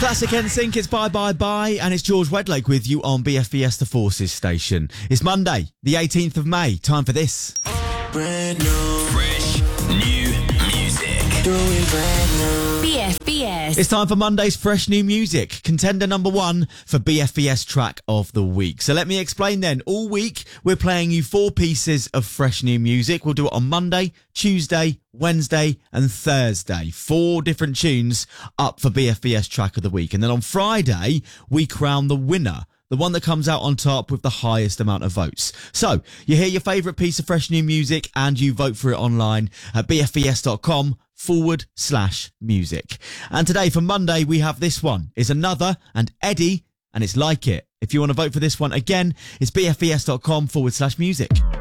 Classic NSYNC, it's Bye Bye Bye, and it's George Wedlake with you on BFBS The Forces station. It's Monday, the 18th of May. Time for this. Brand new, fresh, new music. Doing brand new. BFBS. It's time for Monday's fresh new music. Contender number 1 for BFBS track of the week. So let me explain then. All week, we're playing you 4 pieces of fresh new music. We'll do it on Monday, Tuesday, Wednesday and Thursday. 4 different tunes up for BFBS track of the week. And then on Friday, we crown the winner. The one that comes out on top with the highest amount of votes. So, you hear your favourite piece of fresh new music and you vote for it online at bfbs.com/music. And today for Monday, we have this one. It's Another and Eddie, and it's Like It. If you want to vote for this one again, it's bfbs.com/music.